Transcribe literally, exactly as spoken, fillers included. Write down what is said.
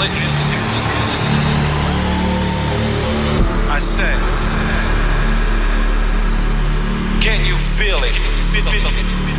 it? I said, can you feel it? Feel it.